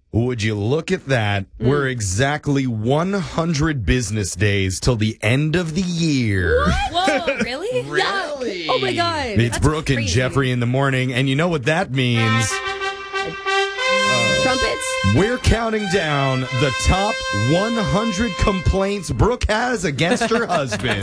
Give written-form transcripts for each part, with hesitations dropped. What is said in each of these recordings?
Would you look at that? We're exactly 100 business days till the end of the year. Whoa, really? Really? Oh, my God. It's That's Brooke and crazy. Jeffrey in the morning, and you know what that means? Trumpets? We're counting down the top 100 complaints Brooke has against her husband.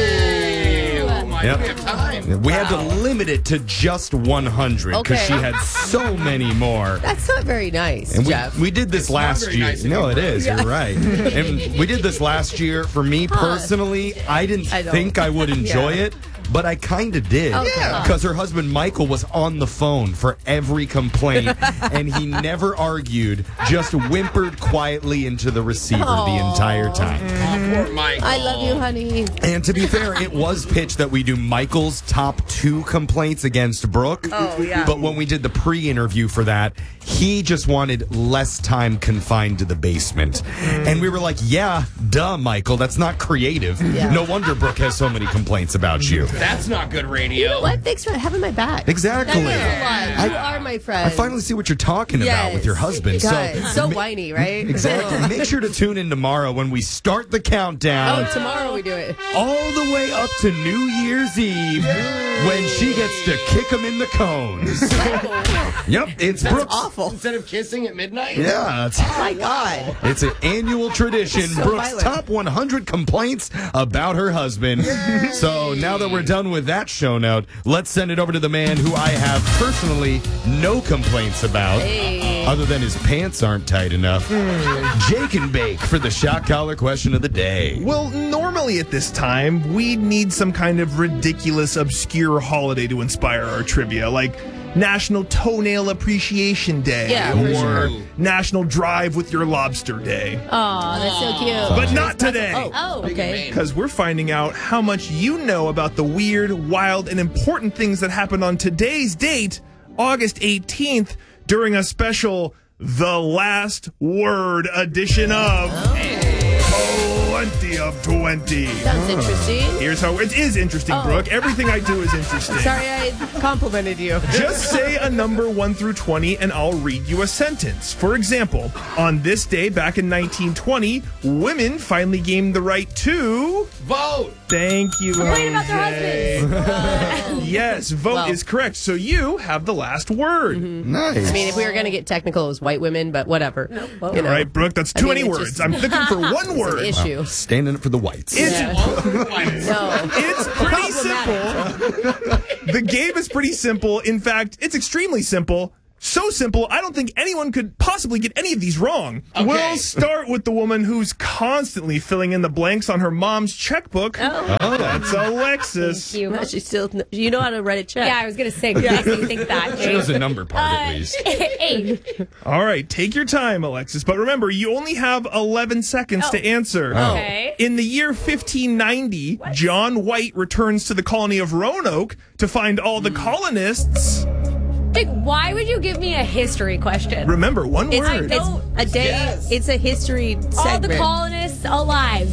Oh, my Yep. we have time. We had to limit it to just 100 because Okay. she had so many more. That's not very nice, And Jeff. we did this last very year. nice of No, you, it is. You're right. And we did this last year. For me personally, I didn't I don't. think I would enjoy it. But I kind of did. Okay. Because her husband, Michael, was on the phone for every complaint, and he never argued, just whimpered quietly into the receiver the entire time. Oh, poor Mike. I love you, honey. And to be fair, it was pitched that we do Michael's top 2 complaints against Brooke. Oh, yeah. But when we did the pre-interview for that, he just wanted less time confined to the basement. And we were like, yeah, duh, Michael, that's not creative. Yeah. No wonder Brooke has so many complaints about you. That's not good radio. What? Thanks for having my back. Exactly. That means a lot. You are my friend. I finally see what you're talking about with your husband. God, so ma- whiny, right? Exactly. Make sure to tune in tomorrow when we start the countdown. Oh, tomorrow we do it. All the way up to New Year's Eve when she gets to kick them in the cones. Yep, it's That's Brooke's. awful. Instead of kissing at midnight? Yeah, it's, Oh, my God. it's an annual tradition. So Brooke's violent. top 100 complaints about her husband. So now that we're done with that show note, let's send it over to the man who I have personally no complaints about. Other than his pants aren't tight enough. Jake and Bake for the shot collar question of the day. Well, normally at this time, we'd need some kind of ridiculous, obscure holiday to inspire our trivia, like National Toenail Appreciation Day Yeah, for or sure. National Drive with Your Lobster Day. Oh, that's so cute. But not today. Oh, okay. Because we're finding out how much you know about the weird, wild, and important things that happened on today's date, August 18th, during a special The Last Word edition of 20 of 20. Sounds interesting. Here's how it is interesting, Brooke. Everything I do is interesting. Sorry I complimented you. Just say a number 1 through 20 and I'll read you a sentence. For example, on this day back in 1920, women finally gained the right to Vote! Thank you, Complain about their OJ. Yes, vote Well. is correct. So you have the last word. Nice. I mean, if we were going to get technical, it was white women, but whatever. You know. All right, Brooke, that's too many it's words. just- I'm looking for one It's word. an issue. Standing up for the whites. It's Yeah. No. It's pretty simple. The game is pretty simple. In fact, it's extremely simple. So simple, I don't think anyone could possibly get any of these wrong. Okay. We'll start with the woman who's constantly filling in the blanks on her mom's checkbook. That's Alexis. You. She still, you know how to write a check. Yeah, I was going to say, what makes you think that? She knows the number part at least. 8. All right, take your time, Alexis. But remember, you only have 11 seconds to answer. Okay. In the year 1590, John White returns to the colony of Roanoke to find all the colonists. Like, why would you give me a history question? Remember, one It's, word. it's a day. Yes. It's a history segment. All the colonists alive.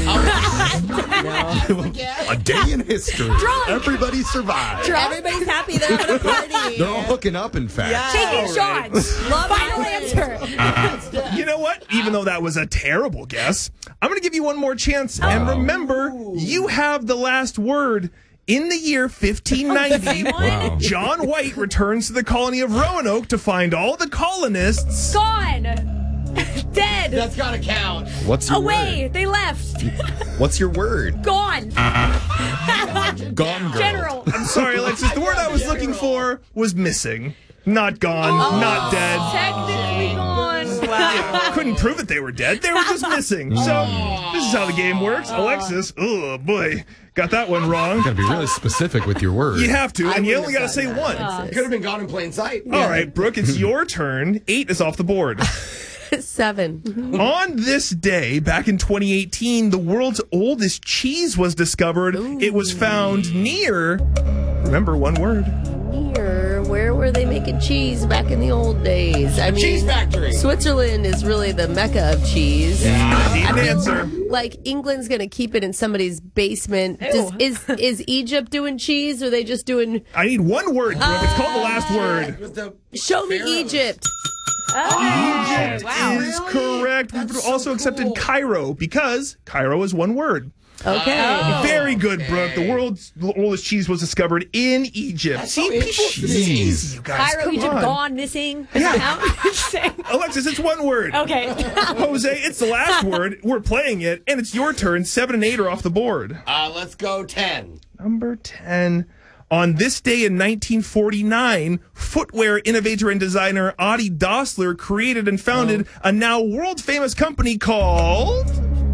A day in history. Everybody survived. Everybody's happy. They're having a party. They're all hooking up, in fact. Taking shots. Final answer. You know what? Even though that was a terrible guess, I'm going to give you one more chance. And remember, you have the last word. In the year 1590, Wow. John White returns to the colony of Roanoke to find all the colonists. Gone. Dead. That's gotta count. What's your Away. They left. word? What's your word? Gone. Gone girl. General. I'm sorry, Alexis. The word I was looking for was missing. Not gone, not dead. Technically gone. Couldn't prove that they were dead. They were just missing. So, this is how the game works. Alexis, oh boy, got that one wrong. Gotta be really specific with your word. You have to, and you wouldn't only got to have say gotten one. Could have been gone in plain sight. All right, Brooke, it's your turn. 8 is off the board. 7. On this day, back in 2018, the world's oldest cheese was discovered. It was found near, remember one word, Here, where were they making cheese back in the old days? I mean, Cheese factory. Switzerland is really the mecca of cheese. Need I an feel answer. like England's going to keep it in somebody's basement. Is Egypt doing cheese, or are they just doing... I need one word, Brooke. It's called the last word. With the Show me Pharaohs. Egypt. Egypt wow. is correct. We've That's so also accepted cool. Cairo because Cairo is one word. Okay. Very good, Brooke. The world's oldest cheese was discovered in Egypt. That's See, so people, interesting. this is easy, you guys. Cairo, Come Egypt, on. gone, missing. Yeah. Alexis, it's one word. Okay. Jose, it's the last word. We're playing it, and it's your turn. 7 and 8 are off the board. Let's go 10. Number 10. On this day in 1949, footwear innovator and designer Adi Dassler created and founded a now world-famous company called...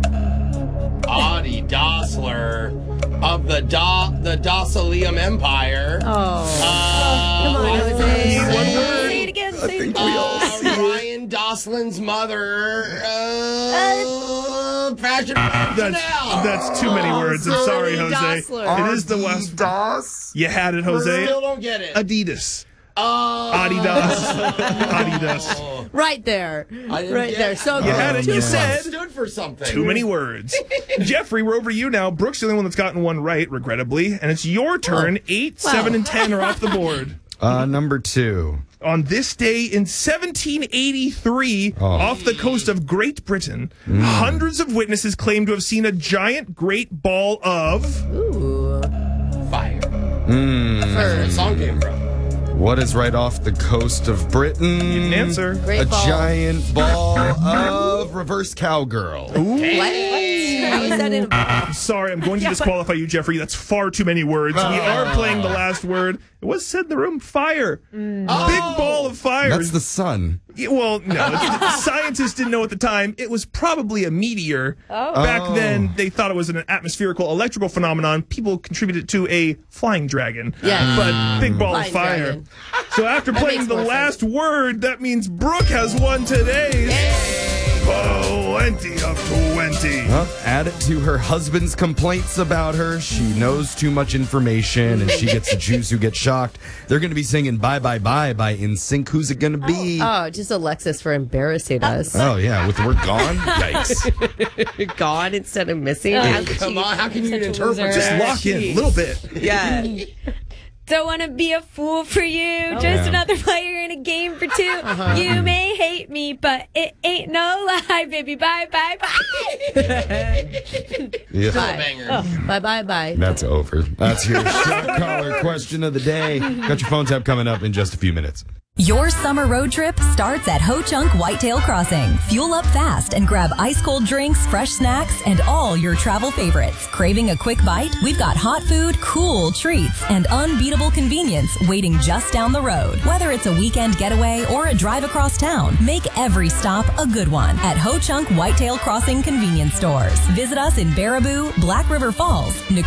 Adi Dassler of the Dasselium Empire. Come on, Jose. One word. Say it again. Say it again. Ryan Dosslin's mother. Fashion That's too many words. I'm sorry, Adi Jose. Dassler. It is the last. DOS? You had it, Jose. Still don't get it. Adidas. Oh. Adidas. Adidas. Right there. I didn't Right get there. it. So You had it. You It said stood for something. too many words. Jeffrey, we're over to you now. Brooke's the only one that's gotten one right, regrettably. And it's your turn. 8, 7, and 10 are off the board. Number 2. On this day in 1783, off the coast of Great Britain, hundreds of witnesses claim to have seen a giant great ball of... Fire. That's where the song came from. What is right off the coast of Britain? You didn't answer. Great a ball. giant ball of reverse cowgirl. What? How is that in a I'm sorry, I'm going to disqualify you, Jeffrey. That's far too many words. We are playing the last word. It was said in the room, fire. Big ball of fire. That's the sun. Yeah, well, no. Scientists didn't know at the time. It was probably a meteor. Back then, they thought it was an atmospherical electrical phenomenon. People contributed to a flying dragon. Yes. But big ball Flying of fire. dragon. So after playing makes the more last word, that means Brooke has won today's 20 of 20. Well, add it to her husband's complaints about her. She knows too much information, and she gets the Jews who get shocked. They're going to be singing Bye Bye Bye by NSYNC. Who's it going to be? Oh, just Alexis for embarrassing us. Oh, yeah, with the word gone? Yikes. Gone instead of missing. Come on, how can you Such a interpret loser. Just that? lock in a little bit. Yeah. Don't want to be a fool for you. Just Yeah. another player in a game for two. You may hate me, but it ain't no lie, baby. Bye, bye, bye. Yeah. Banger. Bye, bye, bye. That's over. That's your shot caller question of the day. Got your phone tap coming up in just a few minutes. Your summer road trip starts at Ho Chunk Whitetail Crossing. Fuel up fast and grab ice cold drinks, fresh snacks, and all your travel favorites. Craving a quick bite? We've got hot food, cool treats, and unbeatable convenience waiting just down the road. Whether it's a weekend getaway or a drive across town, make every stop a good one at Ho Chunk Whitetail Crossing convenience stores. Visit us in Baraboo, Black River Falls,